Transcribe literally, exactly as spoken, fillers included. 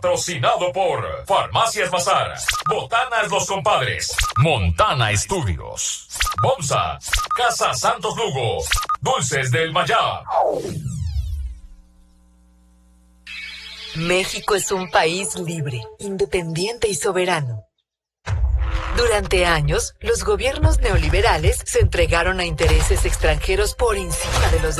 Patrocinado por Farmacias Bazar, Botanas Los Compadres, Montana Estudios, Bomsa, Casa Santos Lugo, Dulces del Mayab. México es un país libre, independiente y soberano. Durante años, los gobiernos neoliberales se entregaron a intereses extranjeros por encima de los